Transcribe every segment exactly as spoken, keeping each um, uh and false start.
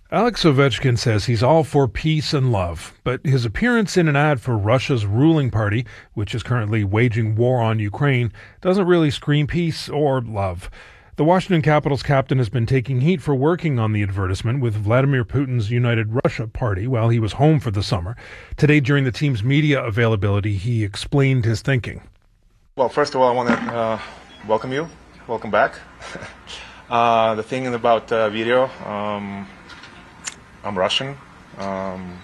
Alex Ovechkin says he's all for peace and love, but his appearance in an ad for Russia's ruling party, which is currently waging war on Ukraine, doesn't really scream peace or love. The Washington Capitals captain has been taking heat for working on the advertisement with Vladimir Putin's United Russia Party while he was home for the summer. Today, during the team's media availability, he explained his thinking. Well, first of all, I want to uh, welcome you. Welcome back. uh, the thing about uh, video, um, I'm Russian. Um,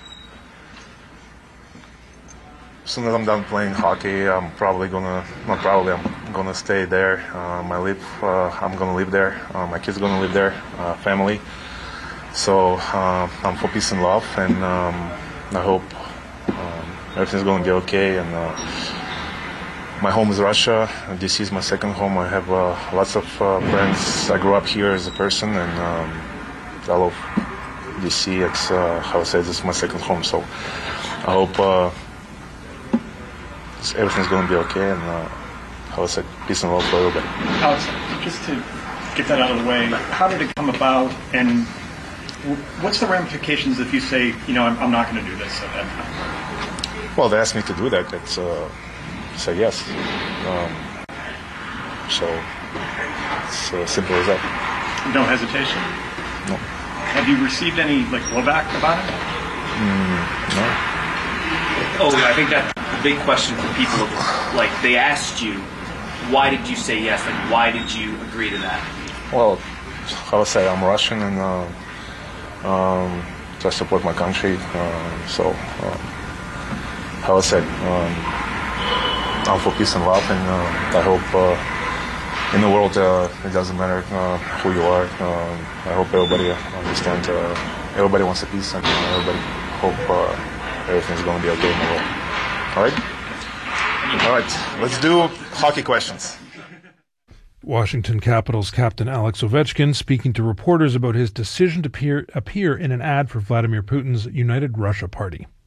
as soon as I'm done playing hockey, I'm probably gonna, not probably, I'm gonna stay there. Um, I live, uh, I'm gonna live there. Uh, my kids are gonna live there, uh, family. So uh, I'm for peace and love, and um, I hope um, everything's gonna be okay. And uh, my home is Russia. D C is my second home. I have uh, lots of uh, friends. I grew up here as a person, and um, I love D C. It's uh, how I say, this is my second home. So I hope uh, everything's going to be okay, and uh, how I say, peace and love for everybody. Alex, just to get that out of the way, how did it come about, and what's the ramifications if you say, you know, I'm, I'm not going to do this at that time? Well, they asked me to do that. It's uh, say yes. Um, so it's uh, simple as that. No hesitation? No. Have you received any like blowback about it? Mm, no. Oh, I think that's a big question for people. Like, they asked you, why did you say yes? Like, why did you agree to that? Well, how I say, I'm Russian, and uh, um, I support my country. Uh, so, uh, how I said, um, I'm for peace and love, and uh, I hope uh, in the world uh, it doesn't matter uh, who you are. Uh, I hope everybody understands. Uh, everybody wants a peace, and uh, everybody hope uh, everything's going to be okay in the world. All right? All right, let's do hockey questions. Washington Capitals captain Alex Ovechkin speaking to reporters about his decision to appear, appear in an ad for Vladimir Putin's United Russia Party.